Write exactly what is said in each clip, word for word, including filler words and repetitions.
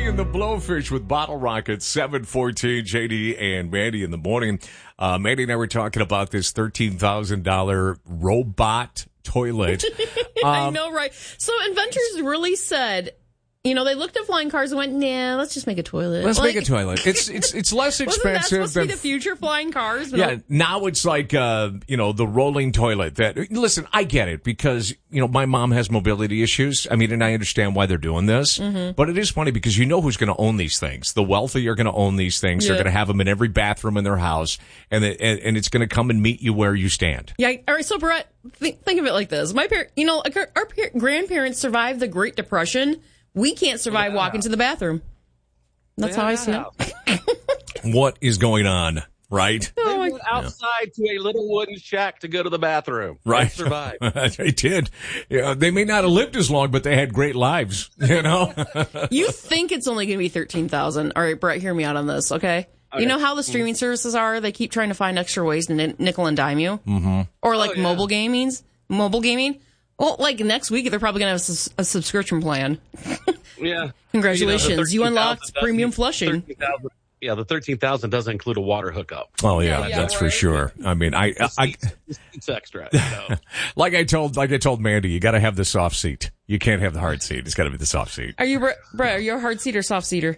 Boogie and the Blowfish with Bottle Rocket, seven fourteen, J D and Mandy in the morning. Uh, Mandy and I were talking about this thirteen thousand dollars robot toilet. Um, I know, right? So inventors really said, you know, they looked at flying cars and went, nah, let's just make a toilet. Let's like, make a toilet. It's it's it's less wasn't expensive that supposed than to be the future flying cars? Yeah, No. now it's like, uh, you know, the rolling toilet. That Listen, I get it because, you know, my mom has mobility issues. I mean, and I understand why they're doing this. Mm-hmm. But it is funny because you know who's going to own these things. The wealthy are going to own these things. Yeah. They're going to have them in every bathroom in their house. And it, and, and it's going to come and meet you where you stand. Yeah, all right, so Brett, think, think of it like this. My par- you know, our, our par- grandparents survived the Great Depression. We can't survive Yeah. walking to the bathroom. That's Yeah. how I see it. What is going on, right? Oh, They went outside to a little wooden shack to go to the bathroom. Right. And survive. They did. Yeah, they may not have lived as long, but they had great lives, you know? You think it's only going to be thirteen thousand. All right, Brett, hear me out on this, okay? Okay. You know how the streaming services are? They keep trying to find extra ways to nin- nickel and dime you? Mm-hmm. Or like Oh, yeah. mobile gamings? Mobile gaming? Well, like next week, they're probably going to have a, sus- a subscription plan. Yeah. Congratulations, you, You know, the unlocked thirteen thousand premium doesn't- flushing. thirteen thousand Yeah, the thirteen thousand doesn't include a water hookup. Oh, yeah, Yeah, yeah, that's for right. sure. I mean, I, I, It's, it's extra. So. like I told, like I told Mandy, you got to have the soft seat. You can't have the hard seat. It's got to be the soft seat. Are you, Brett, Brett, are you a hard seat or soft seater?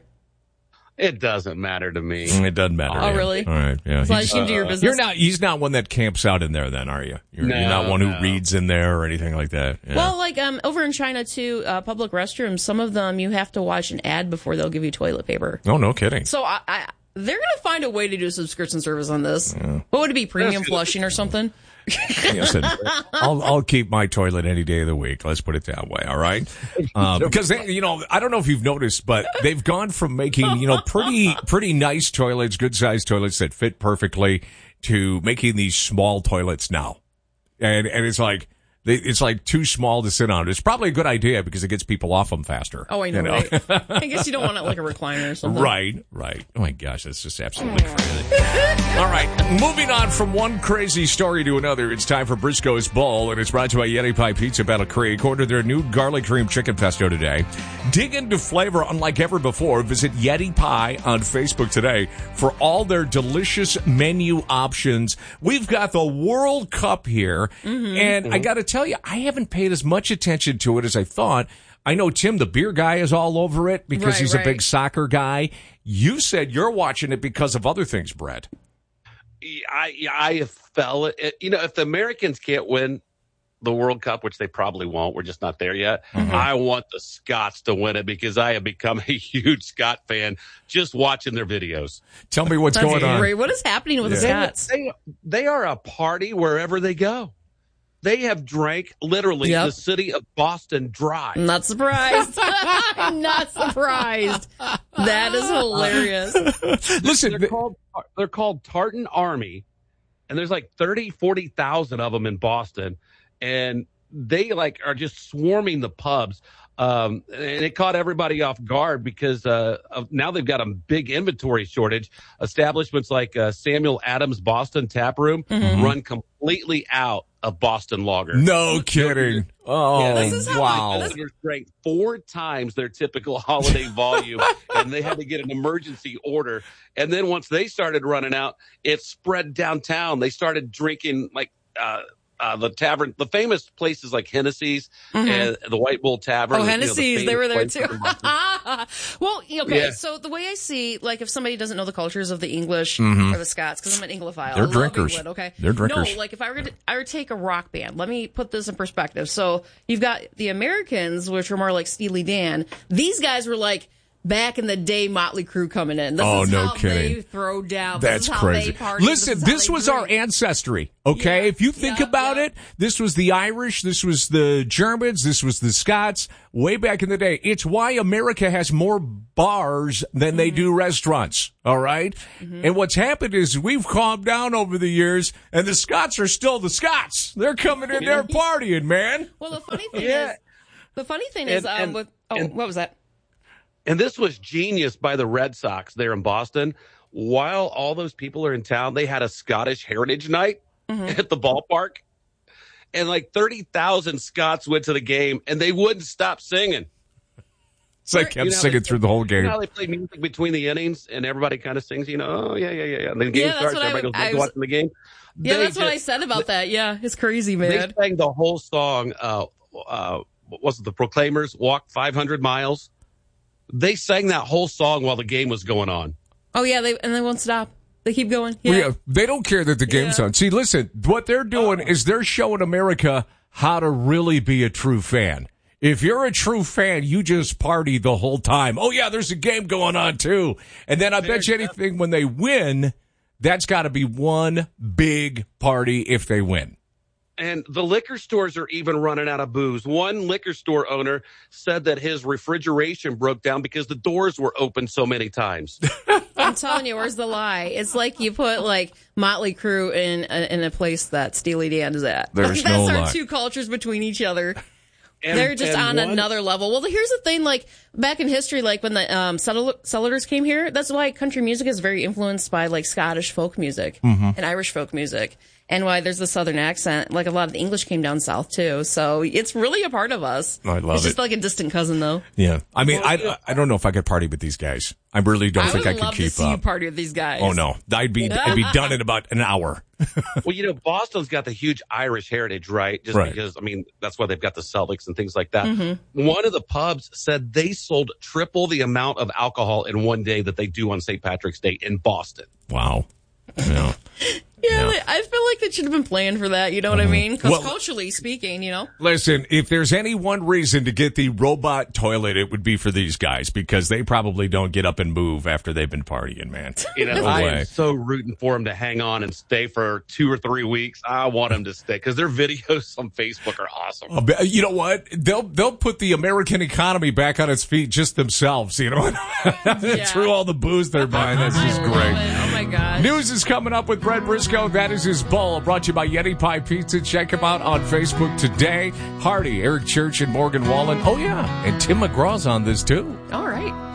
It doesn't matter to me. It doesn't matter. Oh, yeah. really? All right. Yeah. As long He's- as you can do your business. You're not. He's not one that camps out in there. Then are you? You're, No, you're not one who no. reads in there or anything like that. Yeah. Well, like um, over in China, too, uh, public restrooms, some of them you have to watch an ad before they'll give you toilet paper. oh, no kidding. So I, I, they're going to find a way to do a subscription service on this. What would it be, premium That's good. flushing or something? Listen, I'll I'll keep my toilet any day of the week. Let's put it that way. All right, um, because they, you know, I don't know if you've noticed, but they've gone from making, you know, pretty pretty nice toilets, good sized toilets that fit perfectly, to making these small toilets now, and and it's like. They, it's like too small to sit on. It's probably a good idea because it gets people off them faster. Oh, I know, you right? I guess you don't want it like a recliner or something. Right, right. Oh my gosh, that's just absolutely crazy. All right, moving on from one crazy story to another, it's time for Briscoe's Bowl, and it's brought to you by Yeti Pie Pizza Battle Creek. Order their new garlic cream chicken pesto today. Dig into flavor unlike ever before. Visit Yeti Pie on Facebook today for all their delicious menu options. We've got the World Cup here, Mm-hmm. and I got to tell you, I haven't paid as much attention to it as I thought. I know Tim, the beer guy, is all over it because Right, he's a right. big soccer guy. You said you're watching it because of other things, Brett. I I fell. You know, if the Americans can't win the World Cup, which they probably won't, we're just not there yet. I want the Scots to win it because I have become a huge Scot fan just watching their videos. Tell me what's That's going on. great. What is happening with the They, Scots? they, they are a party wherever they go. They have drank literally Yep. the city of Boston dry. I'm not surprised. I'm not surprised. That is hilarious. Listen, They're th- called they're called Tartan Army, and there's like thirty, forty thousand of them in Boston, and they like are just swarming the pubs. Um, and it caught everybody off guard because uh, of, now they've got a big inventory shortage. Establishments like uh, Samuel Adams Boston Tap Room run completely out of Boston Lager. no kidding. Oh, Yeah, This is how wow. I- Visitors drank four times their typical holiday volume, and they had to get an emergency order. And then once they started running out, it spread downtown. They started drinking like uh, uh, the tavern, the famous places like Hennessy's and the White Bull Tavern. Oh, you know, the Hennessy's, they famous were there place too. in Boston. Well, okay, Yeah. so the way I see, like, if somebody doesn't know the cultures of the English or the Scots, because I'm an Anglophile, They're I love drinkers. England, okay? They're drinkers. No, like, if I were to, I were to take a rock band, let me put this in perspective. So you've got the Americans, which were more like Steely Dan. These guys were like, back in the day, Motley Crue coming in. This Oh, is no how kidding. they throw down. This That's is how crazy. They party. Listen, is how this they was our drink. ancestry, okay? Yeah, If you think yeah, about yeah. it, this was the Irish, this was the Germans, this was the Scots, way back in the day. It's why America has more bars than they Mm-hmm. do restaurants, all right? And what's happened is we've calmed down over the years, and the Scots are still the Scots. They're coming in there partying, man. Well, the funny thing Yeah. is, the funny thing is, And- um, and- with, oh, and- what was that? And this was genius by the Red Sox there in Boston. While all those people are in town, they had a Scottish Heritage Night at the ballpark. And like thirty thousand Scots went to the game, and they wouldn't stop singing. So I kept You know, singing it's- through the whole You game. know how they play music between the innings and everybody kind of sings, you know, oh, yeah, yeah, yeah, yeah. And then the game Yeah, that's starts, what I everybody would- goes back I to was- watching the game. Yeah, They that's what I just- said about that. Yeah, it's crazy, They man. sang the whole song, uh, uh, what was it, the Proclaimers walked five hundred miles. They sang that whole song while the game was going on. Oh yeah, they and they won't stop. They keep going. Well, Yeah. yeah, they don't care that the game's Yeah. on. See, listen, what they're doing is they're showing America how to really be a true fan. If you're a true fan, you just party the whole time. Oh, yeah, there's a game going on, too. And then I bet you anything when they win, that's got to be one big party if they win. And the liquor stores are even running out of booze. One liquor store owner said that his refrigeration broke down because the doors were open so many times. I'm telling you, where's the lie? It's like you put like Motley Crue in a, in a place that Steely Dan is at. There's Like, no that's our lie. two cultures between each other. And, They're just and on one- another level. Well, here's the thing: like back in history, like when the um, settle- settlers came here, that's why country music is very influenced by like Scottish folk music Mm-hmm. and Irish folk music, and why there's the Southern accent. Like a lot of the English came down south too, so it's really a part of us. I love It's just it. like a distant cousin, though. Yeah. I mean, I, I don't know if I could party with these guys. I really don't I think would I could love to keep see you up. party with these guys. Oh, no. I'd be, I'd be done in about an hour. Well, you know, Boston's got the huge Irish heritage, right? Just Right. because, I mean, that's why they've got the Celtics and things like that. Mm-hmm. One of the pubs said they sold triple the amount of alcohol in one day that they do on Saint Patrick's Day in Boston. Wow. Yeah. Yeah, Yeah. they- I feel like they should have been planned for that. You know what I mean? Because Well- culturally speaking, you know. Listen, if there's any one reason to get the robot toilet, it would be for these guys because they probably don't get up and move after they've been partying, man. You know, No I way. am so rooting for them to hang on and stay for two or three weeks. I want them to stay because their videos on Facebook are awesome. I bet- You know what? They'll they'll put the American economy back on its feet just themselves. You know, through all the booze they're buying. That's just I love great. it. Oh my gosh. News is coming up with Brett Briscoe. That is his ball. Brought to you by Yeti Pie Pizza. Check him out on Facebook today. Hardy, Eric Church, and Morgan Wallen. Oh yeah, and Tim McGraw's on this too. All right.